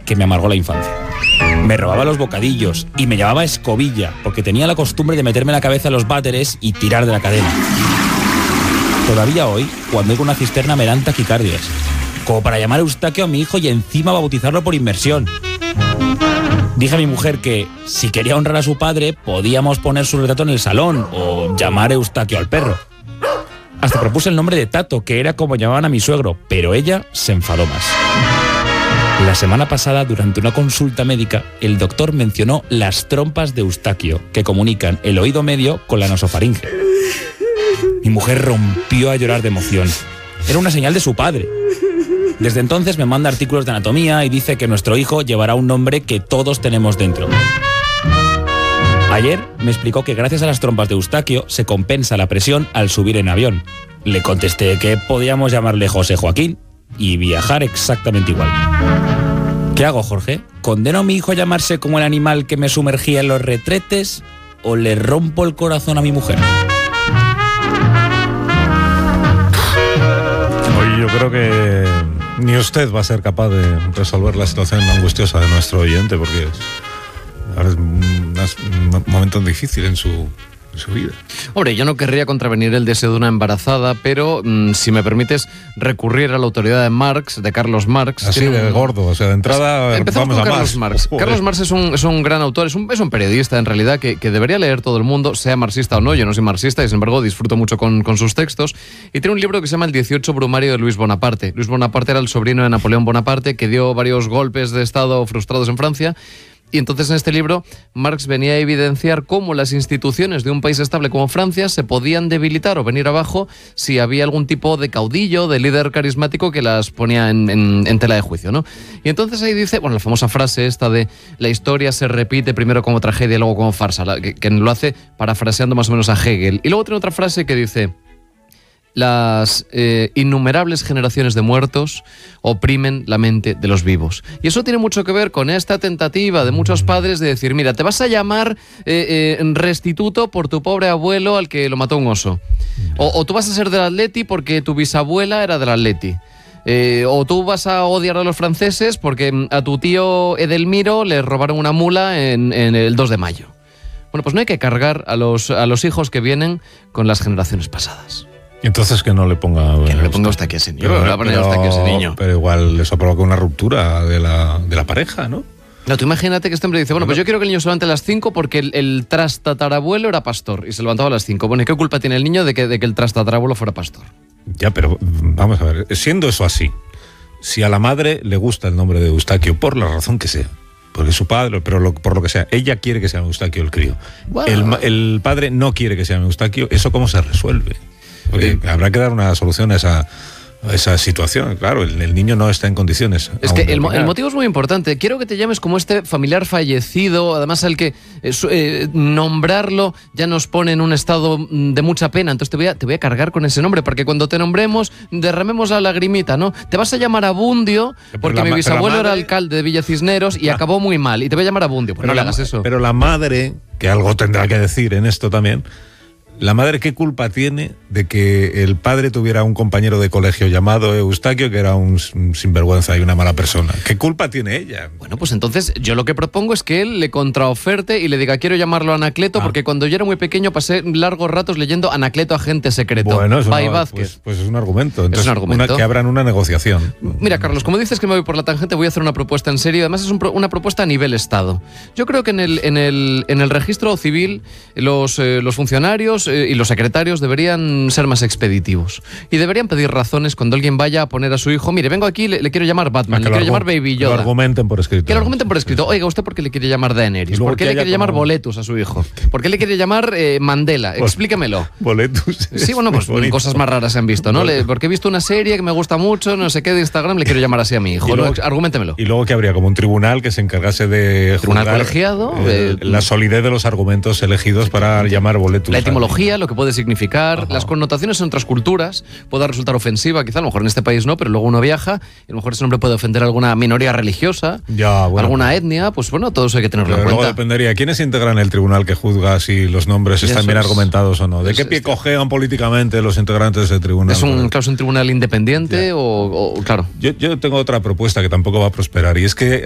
que me amargó la infancia. Me robaba los bocadillos y me llamaba escobilla porque tenía la costumbre de meterme en la cabeza los váteres y tirar de la cadena. Todavía hoy, cuando oigo una cisterna me dan taquicardias, como para llamar a Eustaquio a mi hijo y encima bautizarlo por inmersión. Dije a mi mujer que, si quería honrar a su padre, podíamos poner su retrato en el salón o llamar Eustaquio al perro. Hasta propuse el nombre de Tato, que era como llamaban a mi suegro, pero ella se enfadó más. La semana pasada, durante una consulta médica, el doctor mencionó las trompas de Eustaquio, que comunican el oído medio con la nasofaringe. Mi mujer rompió a llorar de emoción. Era una señal de su padre. Desde entonces me manda artículos de anatomía y dice que nuestro hijo llevará un nombre que todos tenemos dentro. Ayer me explicó que gracias a las trompas de Eustaquio se compensa la presión al subir en avión. Le contesté que podíamos llamarle José Joaquín y viajar exactamente igual. ¿Qué hago, Jorge? ¿Condeno a mi hijo a llamarse como el animal que me sumergía en los retretes o le rompo el corazón a mi mujer? Oye, yo creo que ni usted va a ser capaz de resolver la situación angustiosa de nuestro oyente, porque ahora es un momento difícil en su vida. Hombre, yo no querría contravenir el deseo de una embarazada, pero si me permites recurrir a la autoridad de Carlos Marx. Así de gordo, o sea, de entrada empezamos con Carlos Marx. Joder. Carlos Marx es un gran autor, es un periodista en realidad que debería leer todo el mundo, sea marxista o no. Yo no soy marxista y sin embargo disfruto mucho con sus textos. Y tiene un libro que se llama El 18 Brumario de Luis Bonaparte. Luis Bonaparte era el sobrino de Napoleón Bonaparte, que dio varios golpes de estado frustrados en Francia. Y entonces en este libro Marx venía a evidenciar cómo las instituciones de un país estable como Francia se podían debilitar o venir abajo si había algún tipo de caudillo, de líder carismático que las ponía en tela de juicio, ¿no? Y entonces ahí dice, bueno, la famosa frase esta de la historia se repite primero como tragedia y luego como farsa, que lo hace parafraseando más o menos a Hegel. Y luego tiene otra frase que dice: las innumerables generaciones de muertos oprimen la mente de los vivos. Y eso tiene mucho que ver con esta tentativa de muchos padres de decir, mira, te vas a llamar Restituto por tu pobre abuelo al que lo mató un oso. O tú vas a ser del Atleti porque tu bisabuela era del Atleti. O tú vas a odiar a los franceses porque a tu tío Edelmiro le robaron una mula en el 2 de mayo. Bueno, pues no hay que cargar a los hijos que vienen con las generaciones pasadas. Entonces que no le ponga... Que no le ponga Eustaquio a ese niño. Pero igual eso provoca una ruptura de la pareja, ¿no? No, tú imagínate que este hombre dice, bueno, pues yo quiero que el niño se levante a las 5 porque el trastatarabuelo era pastor y se levantaba a las 5. Bueno, ¿y qué culpa tiene el niño de que el trastatarabuelo fuera pastor? Ya, pero vamos a ver, siendo eso así, si a la madre le gusta el nombre de Eustaquio, por la razón que sea, porque es su padre, pero por lo que sea, ella quiere que se llame Eustaquio el crío. Wow. El padre no quiere que se llame Eustaquio, ¿eso cómo se resuelve? Porque habrá que dar una solución a esa situación. Claro, el niño no está en condiciones. Es que el motivo es muy importante. Quiero que te llames como este familiar fallecido, además al que nombrarlo ya nos pone en un estado de mucha pena. Entonces te voy a cargar con ese nombre, porque cuando te nombremos derramemos la lagrimita, ¿no? Te vas a llamar Abundio, porque mi bisabuelo era alcalde de Villa Cisneros y acabó muy mal. Y te voy a llamar Abundio, pues no le hagas eso. Pero la madre, que algo tendrá que decir en esto también... ¿La madre qué culpa tiene de que el padre tuviera un compañero de colegio llamado Eustaquio que era un sinvergüenza y una mala persona? ¿Qué culpa tiene ella? Bueno, pues entonces yo lo que propongo es que él le contraoferte y le diga quiero llamarlo Anacleto porque cuando yo era muy pequeño pasé largos ratos leyendo Anacleto agente secreto. Bueno, Vázquez. Pues es un argumento. Entonces, es un argumento. Que abran una negociación. Mira, Carlos, como dices que me voy por la tangente, voy a hacer una propuesta en serio. Además es una propuesta a nivel Estado. Yo creo que en el registro civil los funcionarios y los secretarios deberían ser más expeditivos y deberían pedir razones cuando alguien vaya a poner a su hijo, mire, vengo aquí, le quiero llamar Batman, le quiero llamar Baby Yoda. Que lo argumenten por escrito. Que lo argumenten por escrito. Oiga, ¿usted por qué le quiere llamar Daenerys? ¿Por qué le quiere llamar Boletus a su hijo? ¿Por qué le quiere llamar Mandela? Explíquemelo. Boletus. Sí, bueno, pues cosas más raras se han visto, ¿no? Porque he visto una serie que me gusta mucho, no sé qué, de Instagram, le quiero llamar así a mi hijo. Argumentemelo. Y luego que habría como un tribunal que se encargase de tribunal colegiado, la solidez de los argumentos elegidos para llamar Boletus. La etimología, lo que puede significar, las connotaciones en otras culturas, pueda resultar ofensiva, quizá a lo mejor en este país no, pero luego uno viaja y a lo mejor ese nombre puede ofender a alguna minoría religiosa, alguna etnia, pues bueno, todo eso hay que tenerlo en cuenta. Luego dependería, ¿quiénes integran el tribunal que juzga si los nombres están bien argumentados o no? ¿De qué pie cojean políticamente los integrantes del tribunal? ¿Es un tribunal independiente o claro? Yo tengo otra propuesta que tampoco va a prosperar y es que